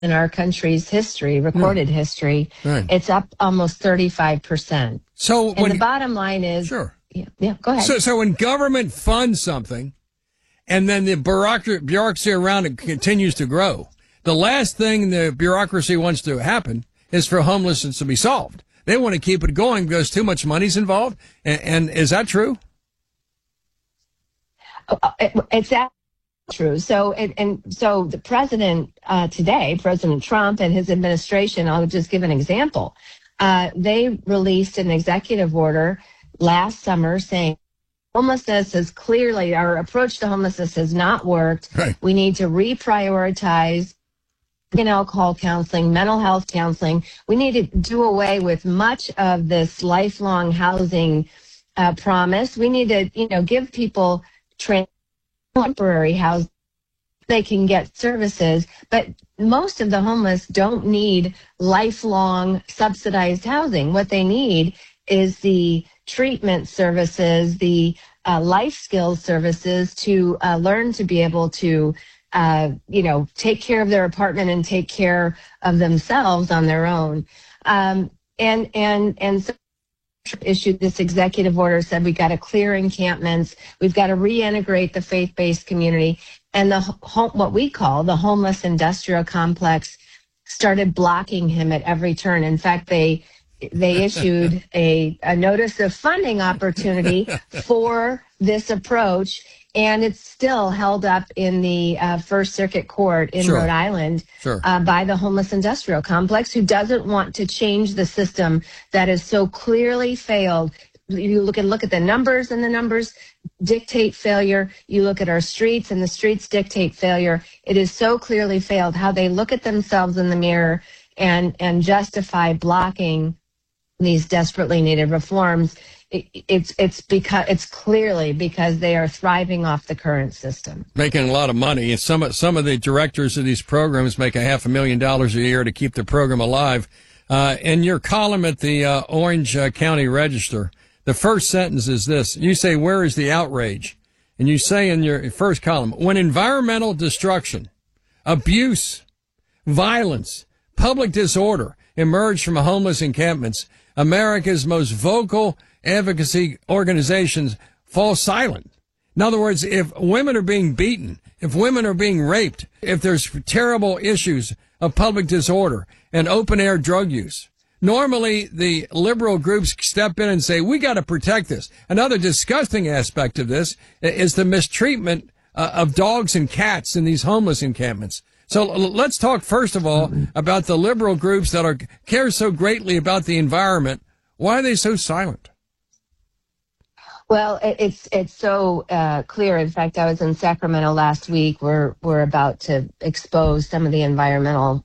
in our country's history, recorded history. Right. It's up almost 35%. So and the bottom line is, sure. Yeah, go ahead. So when government funds something and then the bureaucracy around it continues to grow, the last thing the bureaucracy wants to happen is for homelessness to be solved. They want to keep it going because too much money's involved. And is that true? It's that true. So, so the president today, President Trump and his administration, I'll just give an example. They released an executive order last summer saying homelessness is clearly, our approach to homelessness has not worked. Right. We need to reprioritize alcohol counseling, mental health counseling. We need to do away with much of this lifelong housing promise. We need to, give people temporary housing. They can get services, but most of the homeless don't need lifelong subsidized housing. What they need is the treatment services, the life skills services to learn to be able to take care of their apartment and take care of themselves on their own. And so issued this executive order, said we got to clear encampments, we've got to reintegrate the faith-based community, and what we call the homeless industrial complex started blocking him at every turn. In fact, they issued a notice of funding opportunity for this approach. And it's still held up in the First Circuit Court in Rhode Island by the homeless industrial complex, who doesn't want to change the system that has so clearly failed. You look at the numbers, and the numbers dictate failure. You look at our streets, and the streets dictate failure. It is so clearly failed how they look at themselves in the mirror and justify blocking these desperately needed reforms. It's clearly because they are thriving off the current system, making a lot of money. And some of the directors of these programs make $500,000 a year to keep the program alive. In your column at the Orange County Register, the first sentence is this. You say, "Where is the outrage?" And you say in your first column, "When environmental destruction, abuse, violence, public disorder emerge from homeless encampments, America's most vocal advocacy organizations fall silent." In other words, if women are being beaten, if women are being raped, if there's terrible issues of public disorder and open-air drug use, normally the liberal groups step in and say, we got to protect this. Another disgusting aspect of this is the mistreatment of dogs and cats in these homeless encampments. So let's talk, first of all, about the liberal groups that care so greatly about the environment. Why are they so silent? Well, it's so clear. In fact, I was in Sacramento last week. We're about to expose some of the environmental,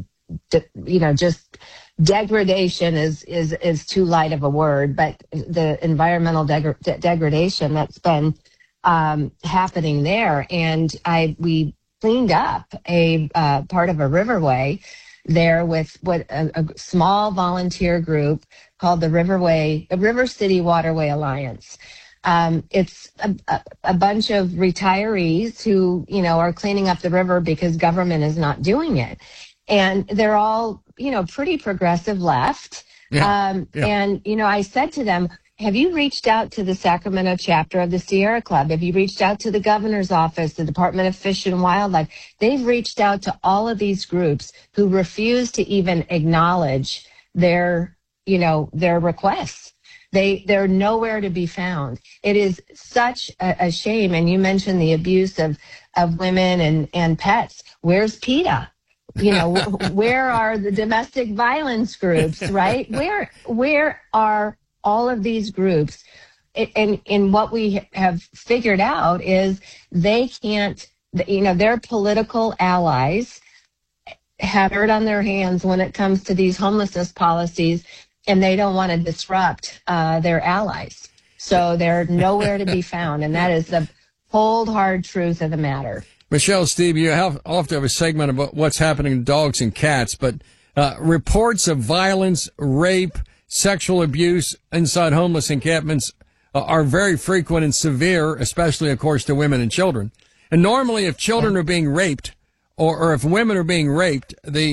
just degradation is too light of a word, but the environmental degradation that's been happening there. And we cleaned up a part of a riverway there with a small volunteer group called the River City Waterway Alliance. It's a bunch of retirees who, are cleaning up the river because government is not doing it. And they're all, pretty progressive left. And, I said to them, have you reached out to the Sacramento chapter of the Sierra Club? Have you reached out to the governor's office, the Department of Fish and Wildlife? They've reached out to all of these groups who refuse to even acknowledge their requests. They're nowhere to be found. It is such a shame. And you mentioned the abuse of women and pets. Where's PETA? Where are the domestic violence groups, right? Where are all of these groups? And what we have figured out is they can't, their political allies have dirt on their hands when it comes to these homelessness policies, and they don't want to disrupt their allies. So they're nowhere to be found, and that is the cold, hard truth of the matter. Michelle, Steve, you often have a segment about what's happening to dogs and cats, but reports of violence, rape, sexual abuse inside homeless encampments are very frequent and severe, especially, of course, to women and children. And normally, if children are being raped or if women are being raped,